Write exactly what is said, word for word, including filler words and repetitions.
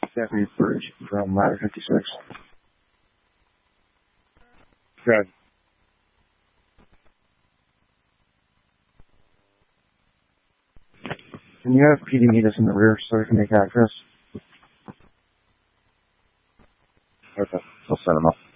Deputy Bridge from Ladder fifty-six. Good. Can you have P D meet us in the rear so we can make access? Okay. I'll set him up.